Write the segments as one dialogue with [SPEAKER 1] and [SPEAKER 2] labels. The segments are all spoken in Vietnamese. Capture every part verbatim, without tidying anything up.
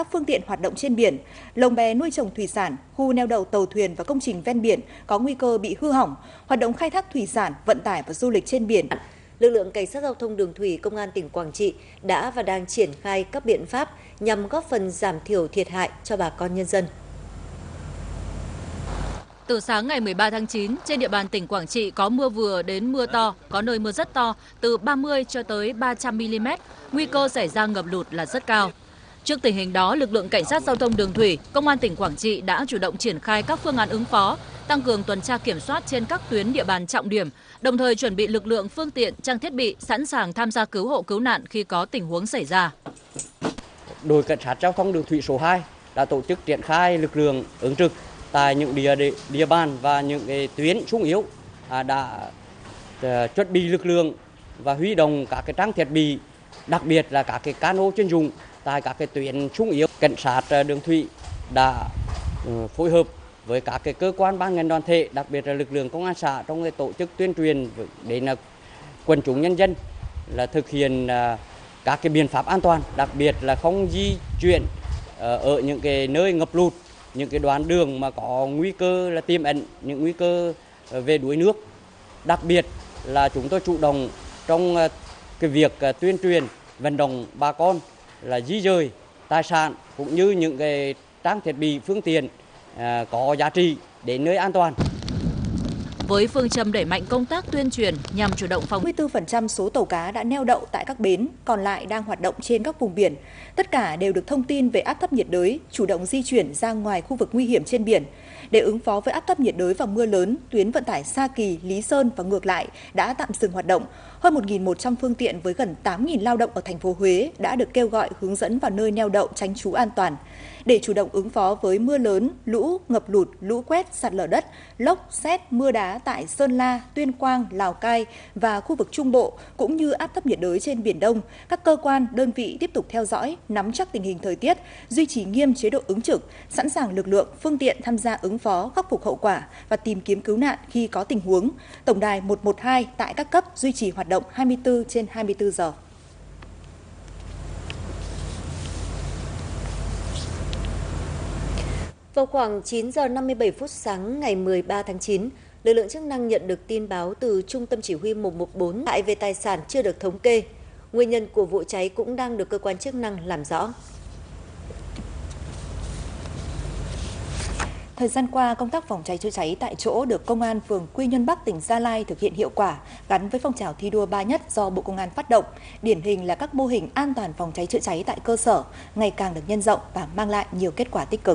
[SPEAKER 1] các phương tiện hoạt động trên biển, lồng bé nuôi trồng thủy sản, khu neo đậu tàu thuyền và công trình ven biển có nguy cơ bị hư hỏng, hoạt động khai thác thủy sản, vận tải và du lịch trên biển.
[SPEAKER 2] Lực lượng Cảnh sát Giao thông Đường thủy Công an tỉnh Quảng Trị đã và đang triển khai các biện pháp nhằm góp phần giảm thiểu thiệt hại cho bà con nhân dân.
[SPEAKER 3] Từ sáng ngày mười ba tháng chín, trên địa bàn tỉnh Quảng Trị có mưa vừa đến mưa to, có nơi mưa rất to, từ ba mươi cho tới ba trăm mi-li-mét, nguy cơ xảy ra ngập lụt là rất cao. Trước tình hình đó, lực lượng Cảnh sát Giao thông Đường thủy, Công an tỉnh Quảng Trị đã chủ động triển khai các phương án ứng phó, tăng cường tuần tra kiểm soát trên các tuyến địa bàn trọng điểm, đồng thời chuẩn bị lực lượng, phương tiện, trang thiết bị sẵn sàng tham gia cứu hộ cứu nạn khi có tình huống xảy ra.
[SPEAKER 4] Đội Cảnh sát Giao thông Đường thủy số hai đã tổ chức triển khai lực lượng ứng trực tại những địa, địa, địa bàn và những cái tuyến sung yếu, à, đã à, chuẩn bị lực lượng và huy động các cái trang thiết bị, đặc biệt là các cái cano chuyên dụng tại các cái tuyến sung yếu. Cảnh sát đường thủy đã uh, phối hợp với các cái cơ quan ban ngành đoàn thể, đặc biệt là lực lượng công an xã trong cái tổ chức tuyên truyền đến uh, quần chúng nhân dân là thực hiện uh, các cái biện pháp an toàn, đặc biệt là không di chuyển uh, ở những cái nơi ngập lụt, những cái đoạn đường mà có nguy cơ là tiềm ẩn những nguy cơ về đuối nước. Đặc biệt là chúng tôi chủ động trong cái việc tuyên truyền vận động bà con là di dời tài sản cũng như những cái trang thiết bị phương tiện có giá trị đến nơi an toàn.
[SPEAKER 3] Với phương châm đẩy mạnh công tác tuyên truyền nhằm chủ động phòng
[SPEAKER 1] chín mươi tư phần trăm số tàu cá đã neo đậu tại các bến, còn lại đang hoạt động trên các vùng biển. Tất cả đều được thông tin về áp thấp nhiệt đới, chủ động di chuyển ra ngoài khu vực nguy hiểm trên biển. Để ứng phó với áp thấp nhiệt đới và mưa lớn, tuyến vận tải Sa Kỳ, Lý Sơn và ngược lại đã tạm dừng hoạt động. Hơn một nghìn một trăm phương tiện với gần tám nghìn lao động ở thành phố Huế đã được kêu gọi hướng dẫn vào nơi neo đậu tránh trú an toàn. Để chủ động ứng phó với mưa lớn, lũ, ngập lụt, lũ quét, sạt lở đất, lốc, sét, mưa đá tại Sơn La, Tuyên Quang, Lào Cai và khu vực Trung Bộ, cũng như áp thấp nhiệt đới trên Biển Đông, các cơ quan, đơn vị tiếp tục theo dõi, nắm chắc tình hình thời tiết, duy trì nghiêm chế độ ứng trực, sẵn sàng lực lượng, phương tiện tham gia ứng phó, khắc phục hậu quả và tìm kiếm cứu nạn khi có tình huống. Tổng đài một một hai tại các cấp duy trì hoạt động hai mươi tư trên hai mươi tư giờ.
[SPEAKER 2] Vào khoảng chín giờ năm mươi bảy phút sáng ngày mười ba tháng chín, lực lượng chức năng nhận được tin báo từ Trung tâm Chỉ huy một một bốn hại về tài sản chưa được thống kê. Nguyên nhân của vụ cháy cũng đang được cơ quan chức năng làm rõ.
[SPEAKER 1] Thời gian qua, công tác phòng cháy chữa cháy tại chỗ được Công an phường Quy Nhơn Bắc, tỉnh Gia Lai thực hiện hiệu quả, gắn với phong trào thi đua ba nhất do Bộ Công an phát động. Điển hình là các mô hình an toàn phòng cháy chữa cháy tại cơ sở ngày càng được nhân rộng và mang lại nhiều kết quả tích cực.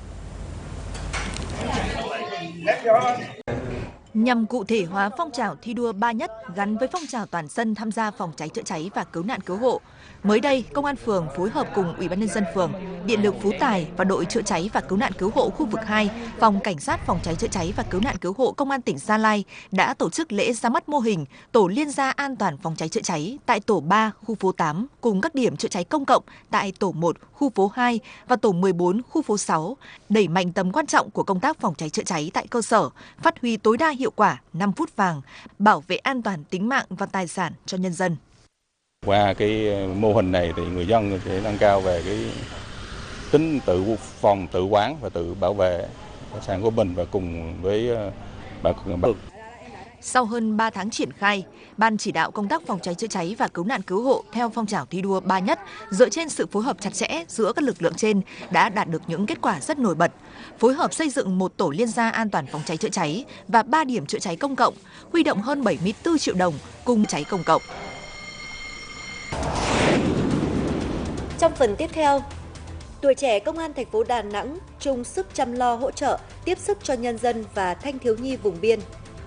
[SPEAKER 5] Nhằm cụ thể hóa phong trào thi đua ba nhất gắn với phong trào toàn dân tham gia phòng cháy chữa cháy và cứu nạn cứu hộ, mới đây, Công an phường phối hợp cùng Ủy ban nhân dân phường, Điện lực Phú Tài và đội chữa cháy và cứu nạn cứu hộ khu vực hai, Phòng Cảnh sát phòng cháy chữa cháy và cứu nạn cứu hộ Công an tỉnh Gia Lai đã tổ chức lễ ra mắt mô hình tổ liên gia an toàn phòng cháy chữa cháy tại tổ ba, khu phố tám cùng các điểm chữa cháy công cộng tại tổ một, khu phố hai và tổ mười bốn, khu phố sáu, đẩy mạnh tầm quan trọng của công tác phòng cháy chữa cháy tại cơ sở, phát huy tối đa hiệu quả năm phút vàng, bảo vệ an toàn tính mạng và tài sản cho nhân dân.
[SPEAKER 6] Qua cái mô hình này thì người dân sẽ nâng cao về cái tính tự phòng, tự quản và tự bảo vệ tài sản của mình và cùng với bà con.
[SPEAKER 5] Sau hơn ba tháng triển khai, Ban chỉ đạo công tác phòng cháy chữa cháy và cứu nạn cứu hộ theo phong trào thi đua ba nhất dựa trên sự phối hợp chặt chẽ giữa các lực lượng trên đã đạt được những kết quả rất nổi bật. Phối hợp xây dựng một tổ liên gia an toàn phòng cháy chữa cháy và ba điểm chữa cháy công cộng, huy động hơn bảy mươi tư triệu đồng cùng cháy công cộng.
[SPEAKER 2] Trong phần tiếp theo, tuổi trẻ Công an thành phố Đà Nẵng chung sức chăm lo hỗ trợ, tiếp sức cho nhân dân và thanh thiếu nhi vùng biên.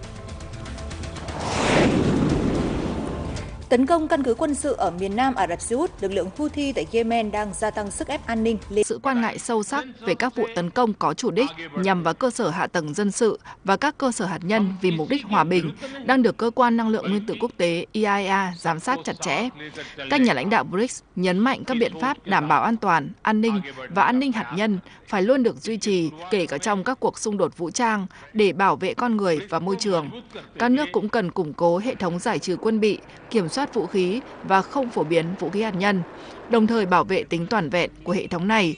[SPEAKER 1] Tấn công căn cứ quân sự ở miền Nam Ả Rập Xê Út, lực lượng Houthi tại Yemen đang gia tăng sức ép an ninh lên.
[SPEAKER 7] Sự quan ngại sâu sắc về các vụ tấn công có chủ đích nhằm vào cơ sở hạ tầng dân sự và các cơ sở hạt nhân vì mục đích hòa bình đang được Cơ quan Năng lượng Nguyên tử Quốc tế I A E A giám sát chặt chẽ. Các nhà lãnh đạo bờ rích nhấn mạnh các biện pháp đảm bảo an toàn, an ninh và an ninh hạt nhân phải luôn được duy trì, kể cả trong các cuộc xung đột vũ trang, để bảo vệ con người và môi trường. Các nước cũng cần củng cố hệ thống giải trừ quân bị, kiểm soát vũ khí và không phổ biến vũ khí hạt nhân, đồng thời bảo vệ tính toàn vẹn của hệ thống này